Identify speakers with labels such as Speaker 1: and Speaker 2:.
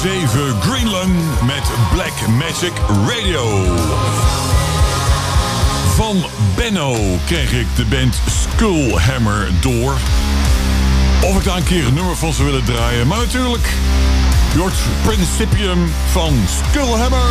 Speaker 1: 7 Greenlung met Black Magic Radio. Van Benno kreeg ik de band Skullhammer door. Of ik daar een keer een nummer van zou willen draaien. Maar natuurlijk, je hoort Principium van Skullhammer.